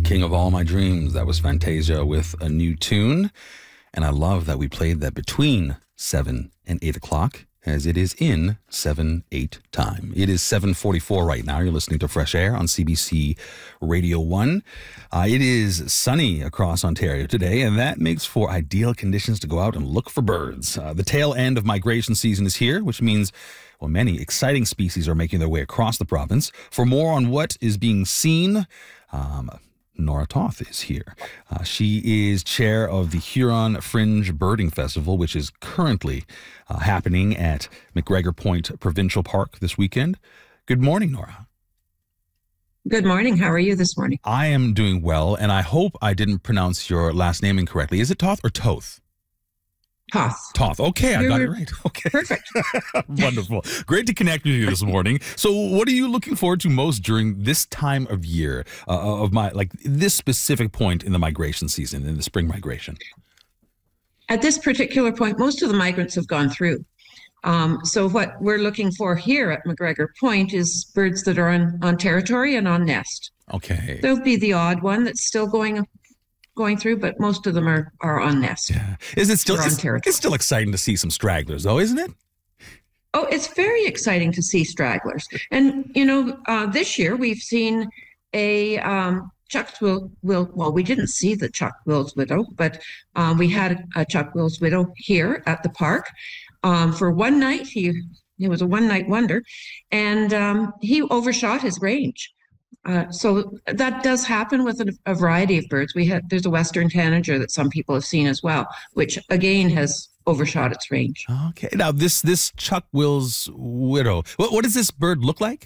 King of All My Dreams. That was Fantasia with a new tune. And I love that we played that between 7 and 8 o'clock, as it is in 7-8 time. It is 7:44 right now. You're listening to Fresh Air on CBC Radio 1. It is sunny across Ontario today, and that makes for ideal conditions to go out and look for birds. The tail end of migration season is here, which means many exciting species are making their way across the province. For more on what is being seen, Nora Toth is here. She is chair of the Huron Fringe Birding Festival, which is currently happening at McGregor Point Provincial Park this weekend. Good morning, Nora. Good morning. How are you this morning? I am doing well, and I hope I didn't pronounce your last name incorrectly. Is it Toth or Toth? Toth. Toth. Okay, I got it right. Okay. Perfect. Wonderful. Great to connect with you this morning. So what are you looking forward to most during this time of year, this specific point in the migration season, in the spring migration? At this particular point, most of the migrants have gone through. So what we're looking for here at McGregor Point is birds that are on territory and on nest. Okay. There'll be the odd one that's still going through, but most of them are on nest. Yeah. Is it still it's still exciting to see some stragglers though, isn't it? Oh, it's very exciting to see stragglers. And this year we've seen a Chuck-will's well, we didn't see the Chuck-will's widow, but we had a Chuck-will's widow here at the park for one night. He was a one-night wonder, and he overshot his range. So that does happen with a variety of birds. There's a western tanager that some people have seen as well, which again has overshot its range. Okay. Now this Chuck-will's widow, what does this bird look like?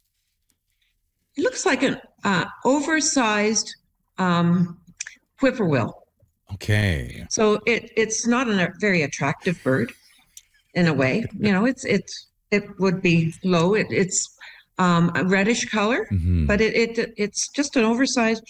It looks like an oversized whippoorwill. Okay. So it's not a very attractive bird in a way. It would be low. It's a reddish color, but it's just an oversized,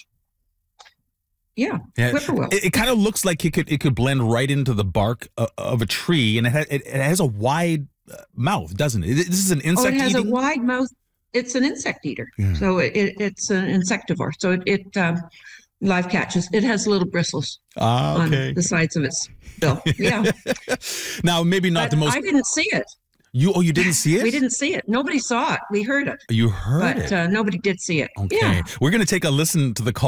whippoorwill. It kind of looks like it could blend right into the bark of a tree, and it has a wide mouth, doesn't it? This is an insect. It has a wide mouth. It's an insect eater, so it's an insectivore. So it live catches. It has little bristles on the sides of its bill. Yeah. Now, maybe not the most. I didn't see it. You didn't see it? We didn't see it. Nobody saw it. We heard it. You heard it? But nobody did see it. Okay. Yeah. We're going to take a listen to the call.